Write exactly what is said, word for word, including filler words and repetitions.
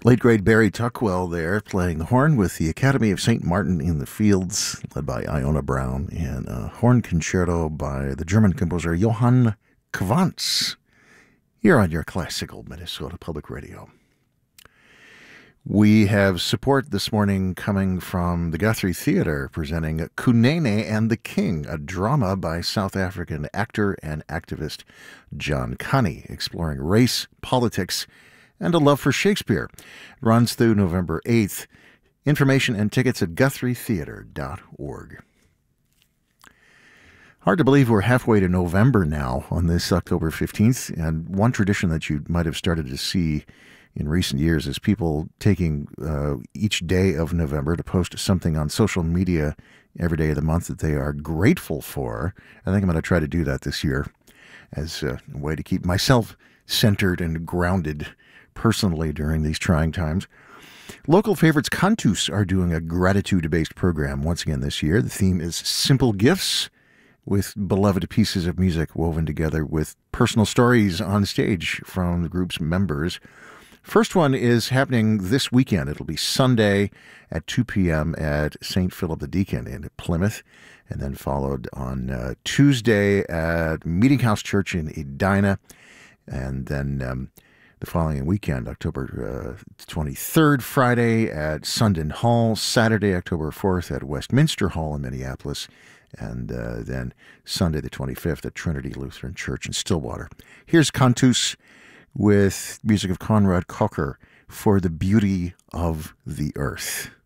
Late great Barry Tuckwell there playing the horn with the Academy of Saint Martin in the Fields, led by Iona Brown, and a horn concerto by the German composer Johann Quantz, here on your classical Minnesota Public Radio. We have support this morning coming from the Guthrie Theatre, presenting Kunene and the King, a drama by South African actor and activist John Kani, exploring race, politics, and a love for Shakespeare. It runs through November eighth. Information and tickets at guthrie theatre dot org. Hard to believe we're halfway to November now on this October fifteenth, and one tradition that you might have started to see in recent years is people taking uh, each day of November to post something on social media every day of the month that they are grateful for. I think I'm going to try to do that this year as a way to keep myself centered and grounded personally during these trying times. Local favorites Cantus are doing a gratitude-based program once again this year. The theme is Simple Gifts, with beloved pieces of music woven together with personal stories on stage from the group's members. First one is happening this weekend. It'll be Sunday at two p.m. at Saint Philip the Deacon in Plymouth, and then followed on uh, Tuesday at Meeting House Church in Edina, and then um, the following weekend, October uh, twenty-third, Friday at Sundon Hall, Saturday, October fourth at Westminster Hall in Minneapolis, and uh, then Sunday the twenty-fifth at Trinity Lutheran Church in Stillwater. Here's Cantus with music of Conrad Cocker for The Beauty of the Earth.